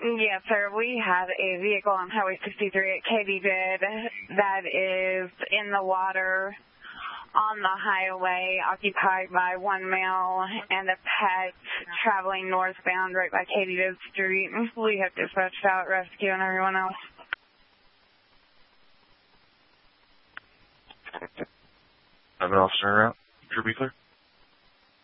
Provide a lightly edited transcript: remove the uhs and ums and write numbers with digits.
Yes, sir. We have a vehicle on Highway 63 at Katy Bid that is in the water on the highway, occupied by one male and a pet traveling northbound right by Katy Bid Street. We have dispatched out, rescue, and everyone else. I have an officer en route. Should be clear.